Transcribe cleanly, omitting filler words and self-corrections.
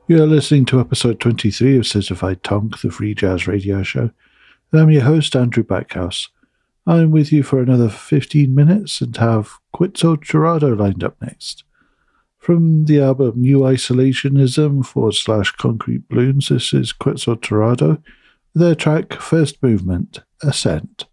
You're listening to episode 23 of Certified Tonk, the free jazz radio show. And I'm your host, Andrew Backhouse. I'm with you for another 15 minutes and have Quetzalcoatl lined up next. From the album New Isolationism / Concrete Balloons, this is Quetzalcoatl with their track First Movement, Ascent.